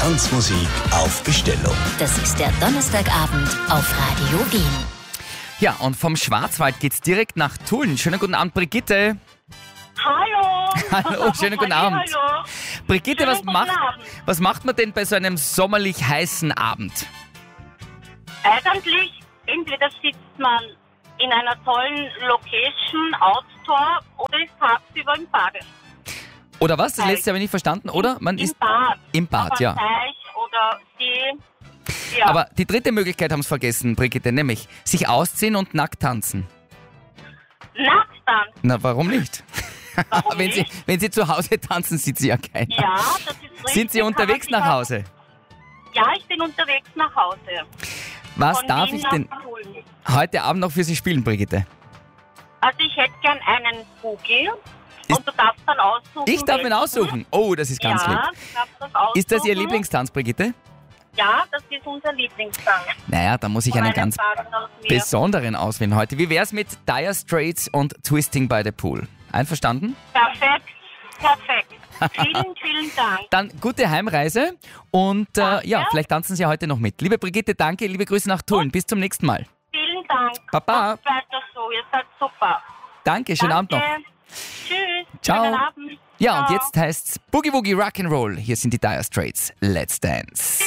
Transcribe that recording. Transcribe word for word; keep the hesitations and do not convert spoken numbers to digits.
Tanzmusik auf Bestellung. Das ist der Donnerstagabend auf Radio Wien. Ja, und vom Schwarzwald geht's direkt nach Tulln. Schönen guten Abend, Brigitte. Hallo. Hallo, schönen guten Abend. Hallo. Brigitte, was Schönen guten macht, Abend. was macht man denn bei so einem sommerlich heißen Abend? Eigentlich, entweder sitzt man in einer tollen Location, Outdoor, oder ist tagsüber im Bad. Oder was? Das letzte habe ich nicht verstanden, oder? Man Im ist Bad. im Bad, Auf ja. einem Teich oder See. Ja. Aber die dritte Möglichkeit haben Sie vergessen, Brigitte, nämlich sich ausziehen und nackt tanzen. Nackt dann. Na, warum nicht? Warum wenn, Sie, nicht? wenn Sie zu Hause tanzen, sieht Sie ja keiner. Ja, das ist richtig. Sind Sie Kann man unterwegs sich nach auch- Hause? Ja, ich bin unterwegs nach Hause. Was Von darf Wien ich nach denn Tulln. heute Abend noch für Sie spielen, Brigitte? Also ich hätte gern einen Boogie. Ist- Und du darfst dann aussuchen. Ich darf ihn welchen. aussuchen. Oh, das ist ganz ja, lieb. du darfst das aussuchen. Ist das Ihr Lieblingstanz, Brigitte? Ja, das ist unser Lieblingssong. Naja, da muss ich Von einen einem ganz Partner aus mir. besonderen auswählen heute. Wie wär's mit Dire Straits und Twisting by the Pool? Einverstanden? Perfekt, perfekt. Vielen, vielen Dank. Dann gute Heimreise und äh, Danke. ja, vielleicht tanzen Sie heute noch mit. Liebe Brigitte, danke, liebe Grüße nach Tulln. Bis zum nächsten Mal. Vielen Dank. Baba. Macht weiter so, ihr seid super. Danke, schönen Abend noch. Danke. Tschüss. Ciao. Schönen Abend. Ja, und Ciao. jetzt heißt's Boogie Woogie Rock'n'Roll. Hier sind die Dire Straits. Let's Dance.